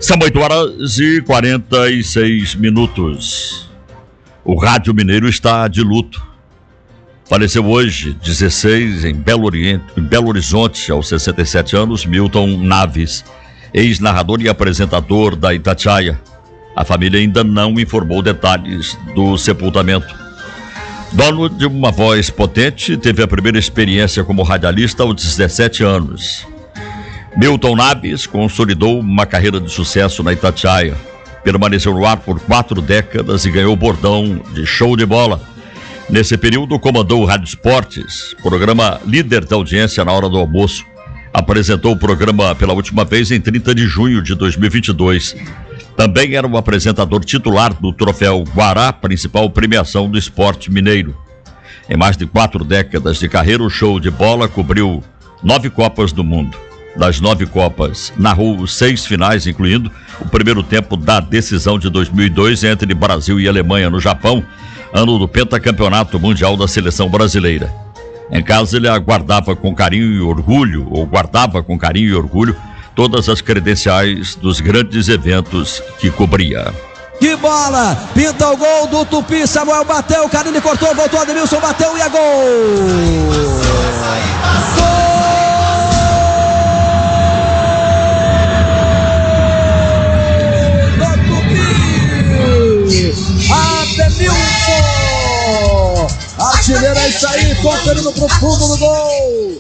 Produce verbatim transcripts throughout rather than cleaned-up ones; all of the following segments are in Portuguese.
São oito horas e quarenta e seis minutos. O Rádio Mineiro está de luto. Faleceu hoje, dezesseis, em Belo Oriente, em Belo Horizonte, aos sessenta e sete anos, Milton Naves, ex-narrador e apresentador da Itatiaia. A família ainda não informou detalhes do sepultamento. Dono de uma voz potente, teve a primeira experiência como radialista aos dezessete anos. Milton Naves consolidou uma carreira de sucesso na Itatiaia. Permaneceu no ar por quatro décadas e ganhou o bordão de show de bola. Nesse período, comandou o Rádio Esportes, programa líder da audiência na hora do almoço. Apresentou o programa pela última vez em trinta de junho de dois mil e vinte e dois. Também era o apresentador titular do Troféu Guará, principal premiação do esporte mineiro. Em mais de quatro décadas de carreira, o show de bola cobriu nove Copas do Mundo. Das nove Copas, narrou seis finais, incluindo o primeiro tempo da decisão de dois mil e dois entre Brasil e Alemanha no Japão, ano do pentacampeonato mundial da seleção brasileira. Em casa, ele aguardava com carinho e orgulho, ou guardava com carinho e orgulho, todas as credenciais dos grandes eventos que cobria. Que bola! Pinta o gol do Tupi, Samuel bateu, Carille cortou, voltou, Ademilson bateu e é gol! Gol! Ademilson! Artilheiro é isso aí, tocando pro fundo do gol!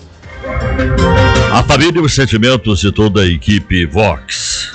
A família e os sentimentos de toda a equipe Vox.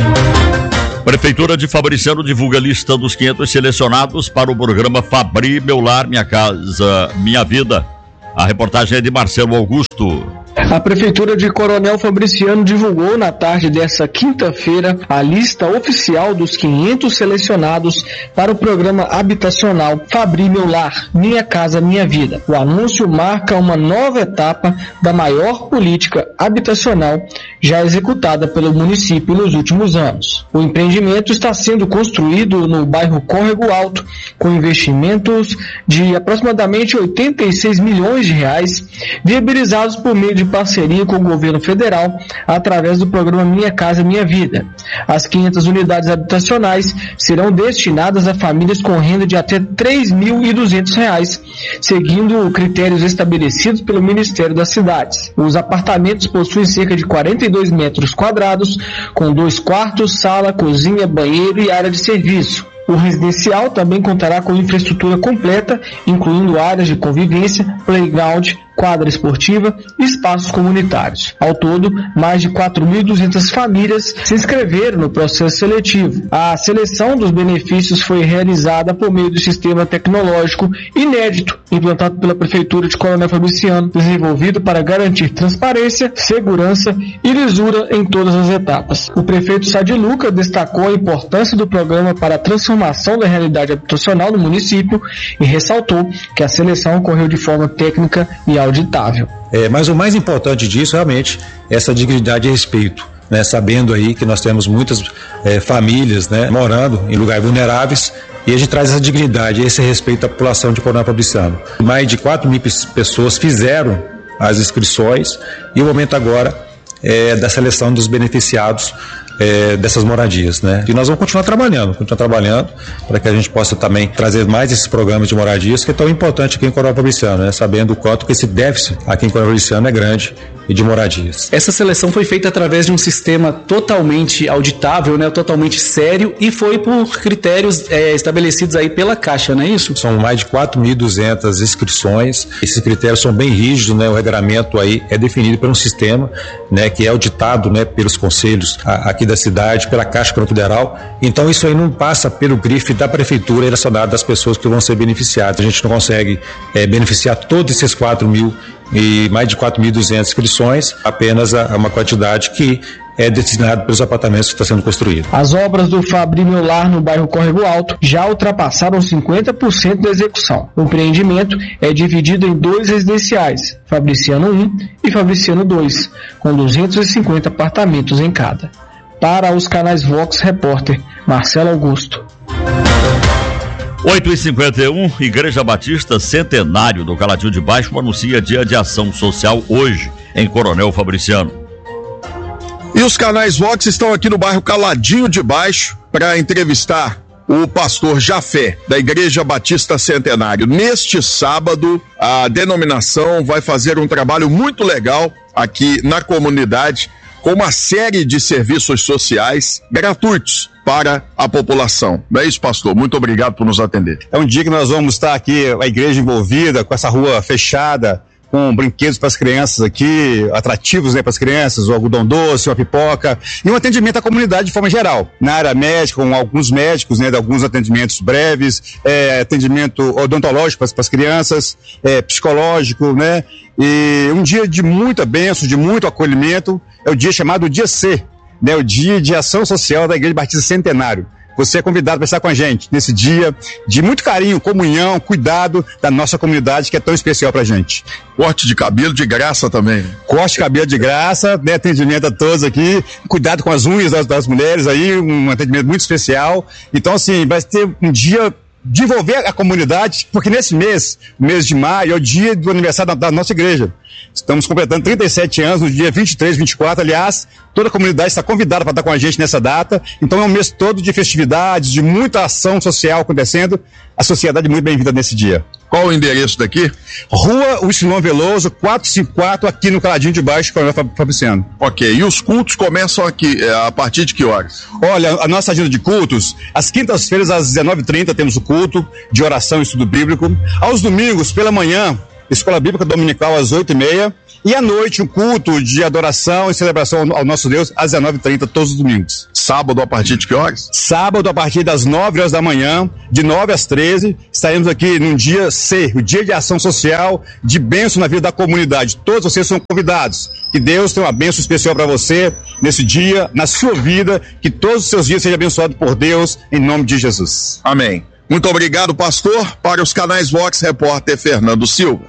Prefeitura de Fabriciano divulga a lista dos quinhentos selecionados para o programa Fabri Meu Lar, Minha Casa, Minha Vida. A reportagem é de Marcelo Augusto. A Prefeitura de Coronel Fabriciano divulgou na tarde desta quinta-feira a lista oficial dos quinhentos selecionados para o programa habitacional Fabri Meu Lar, Minha Casa Minha Vida. O anúncio marca uma nova etapa da maior política habitacional já executada pelo município nos últimos anos. O empreendimento está sendo construído no bairro Córrego Alto, com investimentos de aproximadamente oitenta e seis milhões de reais, viabilizados por meio de parceria com o governo federal através do programa Minha Casa Minha Vida. As quinhentas unidades habitacionais serão destinadas a famílias com renda de até três mil e duzentos reais, seguindo critérios estabelecidos pelo Ministério das Cidades. Os apartamentos possuem cerca de quarenta e dois metros quadrados, com dois quartos, sala, cozinha, banheiro e área de serviço. O residencial também contará com infraestrutura completa, incluindo áreas de convivência, playground, quadra esportiva e espaços comunitários. Ao todo, mais de quatro mil e duzentas famílias se inscreveram no processo seletivo. A seleção dos benefícios foi realizada por meio do sistema tecnológico inédito implantado pela Prefeitura de Coronel Fabriciano, desenvolvido para garantir transparência, segurança e lisura em todas as etapas. O prefeito Sadi Luca destacou a importância do programa para a transformação da realidade habitacional no município e ressaltou que a seleção ocorreu de forma técnica e auditável. É, mas o mais importante disso realmente é essa dignidade e respeito, né? Sabendo aí que nós temos muitas é, famílias, né, morando em lugares vulneráveis, e a gente traz essa dignidade e esse respeito à população de Coronel Fabriciano. Mais de quatro mil pessoas fizeram as inscrições e o momento agora é da seleção dos beneficiados É, dessas moradias, né? E nós vamos continuar trabalhando, continuar trabalhando para que a gente possa também trazer mais esses programas de moradias que é tão importante aqui em Coronel Fabriciano, né? Sabendo o quanto que esse déficit aqui em Coronel Fabriciano é grande e de moradias. Essa seleção foi feita através de um sistema totalmente auditável, né? Totalmente sério e foi por critérios é, estabelecidos aí pela Caixa, não é isso? São mais de quatro mil e duzentas inscrições, esses critérios são bem rígidos, né? O regramento aí é definido por um sistema, né? Que é auditado, né? Pelos conselhos aqui da cidade, pela Caixa Econômica Federal. Então isso aí não passa pelo grife da prefeitura relacionado das pessoas que vão ser beneficiadas. A gente não consegue é, beneficiar todos esses quatro mil e mais de quatro mil e duzentas inscrições, apenas a, a uma quantidade que é destinado pelos apartamentos que estão sendo construídos. As obras do Fabri Meu Lar no bairro Córrego Alto já ultrapassaram cinquenta por cento da execução. O empreendimento é dividido em dois residenciais, Fabriciano um e Fabriciano dois, com duzentos e cinquenta apartamentos em cada. Para os canais Vox, repórter Marcelo Augusto. oito e cinquenta e um, Igreja Batista Centenário do Caladinho de Baixo anuncia dia de ação social hoje em Coronel Fabriciano. E os canais Vox estão aqui no bairro Caladinho de Baixo para entrevistar o pastor Jafé, da Igreja Batista Centenário. Neste sábado, a denominação vai fazer um trabalho muito legal aqui na comunidade, com uma série de serviços sociais gratuitos para a população. Não é isso, pastor? Muito obrigado por nos atender. É um dia que nós vamos estar aqui, a igreja envolvida, com essa rua fechada, com brinquedos para as crianças aqui, atrativos, né, para as crianças, o algodão doce, uma pipoca, e um atendimento à comunidade de forma geral. Na área médica, com alguns médicos, né, de alguns atendimentos breves, é, atendimento odontológico para as crianças, é, psicológico, né, e um dia de muita bênção, de muito acolhimento, é o dia chamado Dia C, né, o Dia de Ação Social da Igreja Batista Centenário. Você é convidado para estar com a gente nesse dia de muito carinho, comunhão, cuidado da nossa comunidade que é tão especial pra gente. Corte de cabelo de graça também. Corte de cabelo de graça, né, atendimento a todos aqui, cuidado com as unhas das, das mulheres aí, um atendimento muito especial. Então, assim, vai ter um dia de envolver a comunidade, porque nesse mês, o mês de maio, é o dia do aniversário da, da nossa igreja. Estamos completando trinta e sete anos, no dia vinte e três, vinte e quatro, aliás, toda a comunidade está convidada para estar com a gente nessa data, então é um mês todo de festividades, de muita ação social acontecendo, a sociedade é muito bem-vinda nesse dia. Qual o endereço daqui? Rua Wilson Veloso, quatrocentos e cinquenta e quatro, aqui no Caladinho de Baixo, Coronel Fabriciano. Ok, e os cultos começam aqui, a partir de que horas? Olha, a nossa agenda de cultos, às quintas-feiras, às dezenove e trinta, temos o culto de oração e estudo bíblico. Aos domingos, pela manhã, Escola Bíblica Dominical às oito e meia, e à noite um culto de adoração e celebração ao nosso Deus às dezenove e trinta, todos os domingos. Sábado a partir de que horas? Sábado a partir das nove horas da manhã, de nove às treze, estaremos aqui num dia C, o Dia de Ação Social, de bênção na vida da comunidade. Todos vocês são convidados. Que Deus tenha uma bênção especial para você nesse dia, na sua vida, que todos os seus dias sejam abençoados por Deus, em nome de Jesus. Amém. Muito obrigado, pastor. Para os canais Vox, repórter Fernando Silva.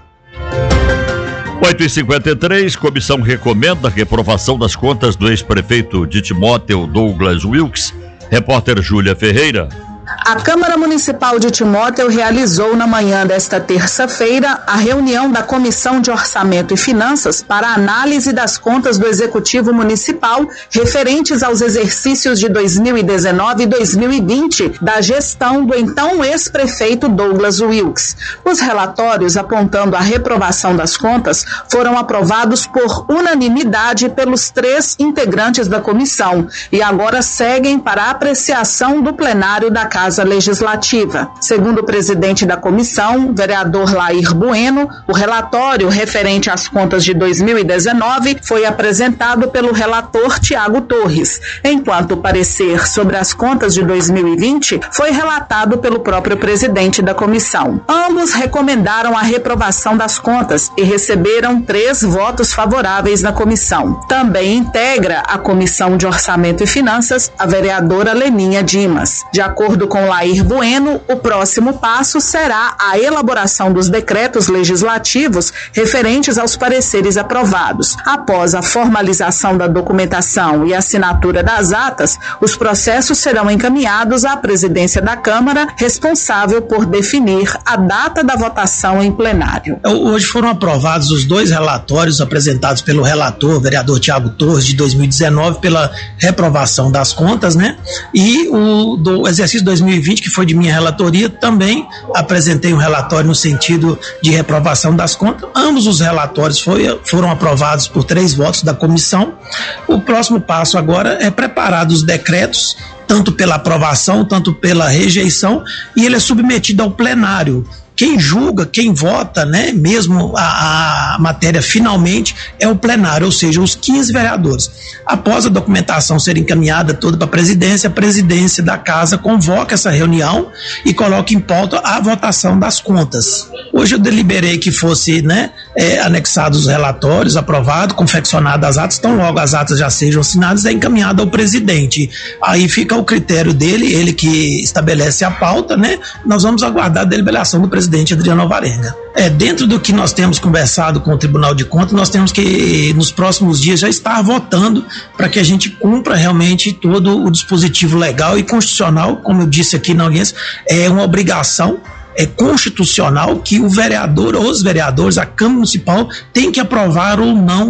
oito e cinquenta e três, comissão recomenda a reprovação das contas do ex-prefeito de Timóteo, Douglas Wilkes. Repórter Júlia Ferreira. A Câmara Municipal de Timóteo realizou na manhã desta terça-feira a reunião da Comissão de Orçamento e Finanças para a análise das contas do Executivo Municipal referentes aos exercícios de dois mil e dezenove e dois mil e vinte da gestão do então ex-prefeito Douglas Wilkes. Os relatórios apontando a reprovação das contas foram aprovados por unanimidade pelos três integrantes da comissão e agora seguem para a apreciação do plenário da Casa Legislativa. Segundo o presidente da comissão, vereador Lair Bueno, o relatório referente às contas de dois mil e dezenove foi apresentado pelo relator Tiago Torres, enquanto o parecer sobre as contas de dois mil e vinte foi relatado pelo próprio presidente da comissão. Ambos recomendaram a reprovação das contas e receberam três votos favoráveis na comissão. Também integra a Comissão de Orçamento e Finanças a vereadora Leninha Dimas. De acordo com Lair Bueno, o próximo passo será a elaboração dos decretos legislativos referentes aos pareceres aprovados. Após a formalização da documentação e assinatura das atas, os processos serão encaminhados à presidência da Câmara, responsável por definir a data da votação em plenário. Hoje foram aprovados os dois relatórios apresentados pelo relator, vereador Tiago Torres, de dois mil e dezenove, pela reprovação das contas, né? E o do exercício dois mil e vinte, que foi de minha relatoria, também apresentei um relatório no sentido de reprovação das contas. Ambos os relatórios foi, foram aprovados por três votos da comissão. O próximo passo agora é preparar os decretos, tanto pela aprovação, tanto pela rejeição, e ele é submetido ao plenário. Quem julga, quem vota, né, mesmo a, a matéria finalmente é o plenário, ou seja, os quinze vereadores. Após a documentação ser encaminhada toda para a presidência, a presidência da casa convoca essa reunião e coloca em pauta a votação das contas. Hoje eu deliberei que fosse, né, é, anexados os relatórios, aprovado, confeccionado as atas, então logo as atas já sejam assinadas, é encaminhada ao presidente. Aí fica o critério dele, ele que estabelece a pauta, né? Nós vamos aguardar a deliberação do presidente. presidente Adriano Alvarenga. É, dentro do que nós temos conversado com o Tribunal de Contas, nós temos que, nos próximos dias, já estar votando para que a gente cumpra realmente todo o dispositivo legal e constitucional, como eu disse aqui na audiência, é uma obrigação é constitucional que o vereador ou os vereadores, a Câmara Municipal, tem que aprovar ou não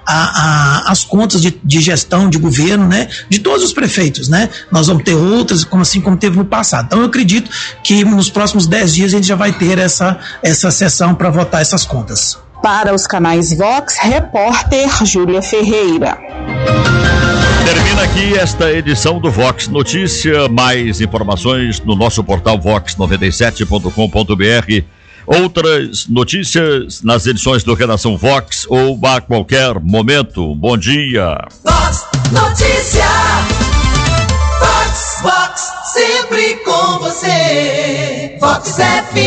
a, a, as contas de, de gestão, de governo, né, de todos os prefeitos, né? Nós vamos ter outras, como assim como teve no passado. Então eu acredito que nos próximos dez dias a gente já vai ter essa, essa sessão para votar essas contas. Para os canais Vox, repórter Júlia Ferreira. Termina aqui esta edição do Vox Notícia. Mais informações no nosso portal vox noventa e sete ponto com ponto br. Outras notícias nas edições do Redação Vox ou a qualquer momento. Bom dia. Vox Notícia. Vox, Vox, sempre com você. Vox F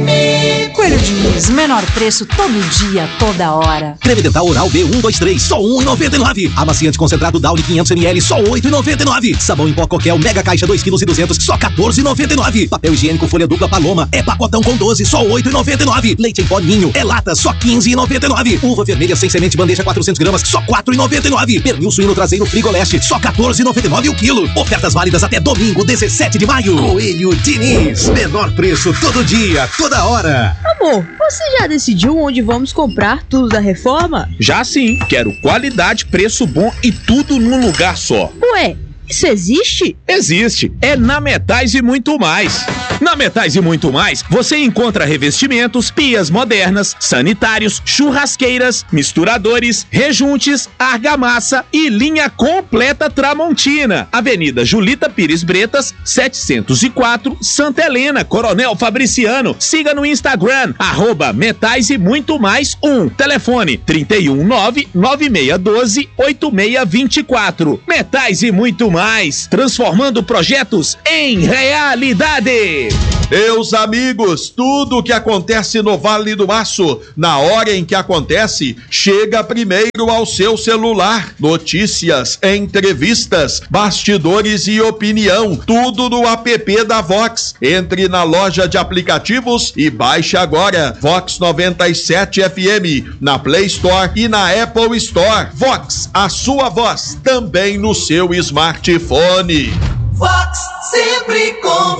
M. Coelho Diniz, menor preço todo dia, toda hora. Creme dental oral B um dois três, só um real e noventa e nove centavos. Amaciante concentrado Downy quinhentos mililitros, só oito reais e noventa e nove centavos. Sabão em pó Coquel, mega caixa dois quilos e duzentos, só quatorze reais e noventa e nove centavos. Papel higiênico folha dupla Paloma, é pacotão com doze, só oito reais e noventa e nove centavos. Leite em pó Ninho, é lata, só quinze reais e noventa e nove centavos. Uva vermelha sem semente bandeja quatrocentos gramas, só quatro reais e noventa e nove centavos. Pernil suíno traseiro Frigoleste, só quatorze reais e noventa e nove centavos o quilo. Ofertas válidas até domingo, dezessete de maio. Coelho Diniz, menor preço todo dia, toda hora. Amor, você já decidiu onde vamos comprar tudo da reforma? Já sim, quero qualidade, preço bom e tudo num lugar só. Ué, isso existe? Existe, é na Metais e Muito Mais. Na Metais e Muito Mais, você encontra revestimentos, pias modernas, sanitários, churrasqueiras, misturadores, rejuntes, argamassa e linha completa Tramontina. Avenida Julita Pires Bretas, setecentos e quatro, Santa Helena, Coronel Fabriciano. Siga no Instagram, arroba Metais e Muito Mais um. Telefone trinta e um, nove nove seis um dois, oito seis dois quatro. Metais e Muito Mais, transformando projetos em realidade. Meus amigos, tudo o que acontece no Vale do Aço, na hora em que acontece, chega primeiro ao seu celular. Notícias, entrevistas, bastidores e opinião, tudo no app da Vox. Entre na loja de aplicativos e baixe agora Vox noventa e sete F M, na Play Store e na Apple Store. Vox, a sua voz, também no seu smartphone. Vox, sempre com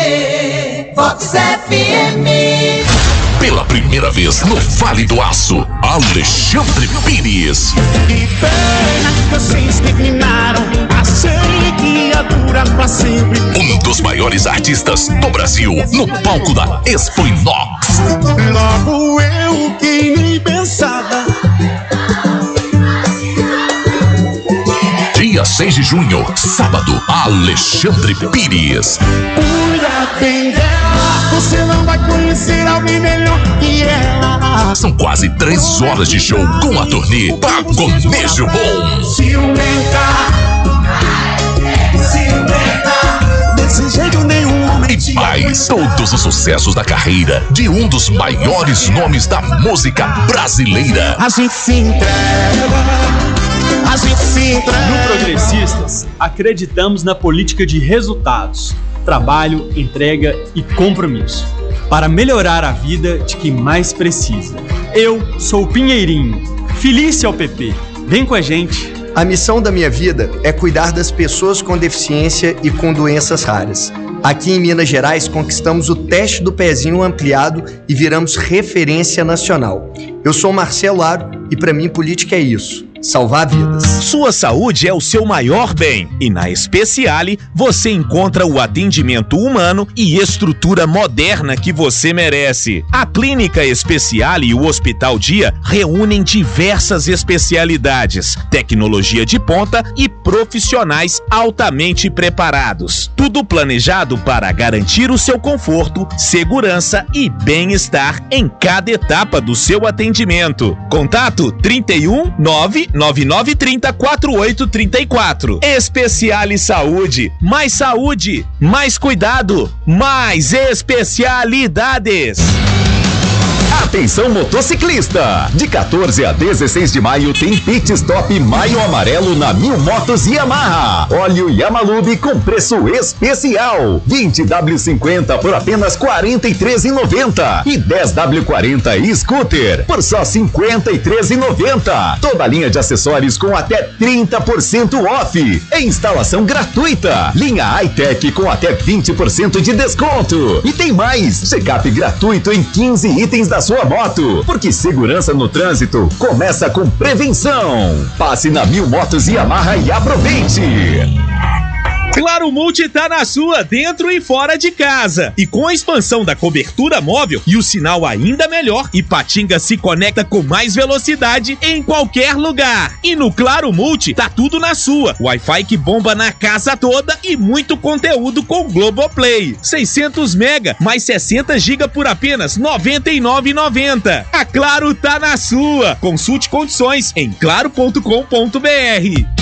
você. Vox F M. Pela primeira vez no Vale do Aço, Alexandre Pires. Que pena que vocês terminaram. Achei que ia durar pra sempre. Um dos maiores artistas do Brasil no palco da Expo Inox. Logo eu que nem pensava. Dia seis de junho, sábado, Alexandre Pires. Cuida bem dela, você não vai conhecer alguém melhor que ela. São quase três horas de show com a turnê Pagonejo Bom. Ciumenta, ciumenta, desse jeito nenhum homem te E mais, todos os sucessos da carreira de um dos maiores nomes da música brasileira. A gente se entrega. No Progressistas, acreditamos na política de resultados, trabalho, entrega e compromisso, para melhorar a vida de quem mais precisa. Eu sou o Pinheirinho, Felício ao P P. Vem com a gente. A missão da minha vida é cuidar das pessoas com deficiência e com doenças raras. Aqui em Minas Gerais, conquistamos o teste do pezinho ampliado e viramos referência nacional. Eu sou Marcelo Aro e para mim política é isso. Salvar vidas. Sua saúde é o seu maior bem e na Speciale você encontra o atendimento humano e estrutura moderna que você merece. A Clínica Speciale e o Hospital Dia reúnem diversas especialidades, tecnologia de ponta e profissionais altamente preparados. Tudo planejado para garantir o seu conforto, segurança e bem-estar em cada etapa do seu atendimento. Contato trinta e um, nove nove nove três zero, quatro oito três quatro. Speciale Saúde. Mais saúde, mais cuidado, mais especialidades. Atenção motociclista! De quatorze a dezesseis de maio tem Pit Stop Maio Amarelo na Mil Motos Yamaha. Óleo Yamalube com preço especial. vinte W cinquenta por apenas quarenta e três reais e noventa centavos e dez W quarenta Scooter por só cinquenta e três reais e noventa centavos. Toda a linha de acessórios com até trinta por cento off. E instalação gratuita. Linha Hightech com até vinte por cento de desconto. E tem mais! Check-up gratuito em quinze itens da sua sua moto, porque segurança no trânsito começa com prevenção. Passe na Mil Motos Yamaha e aproveite. Claro Multi tá na sua, dentro e fora de casa. E com a expansão da cobertura móvel e o sinal ainda melhor, Ipatinga se conecta com mais velocidade em qualquer lugar. E no Claro Multi tá tudo na sua. Wi-Fi que bomba na casa toda e muito conteúdo com Globoplay. seiscentos mega mais sessenta gigas por apenas noventa e nove reais e noventa centavos. A Claro tá na sua. Consulte condições em claro ponto com ponto br.